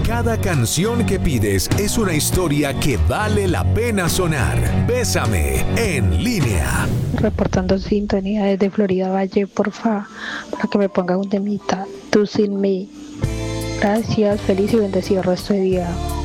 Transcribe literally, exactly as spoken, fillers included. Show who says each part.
Speaker 1: Cada canción que pides es una historia que vale la pena sonar. Bésame en línea.
Speaker 2: Reportando sintonía desde Florida Valle, porfa, para que me ponga un temita, Tú sin mí. Gracias, feliz y bendecido resto de día.